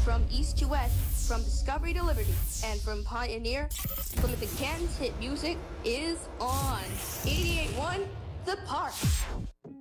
From east to west, from Discovery to Liberty, and from Pioneer, Plymouth and Canton's hit music is on. 88.1 The Park.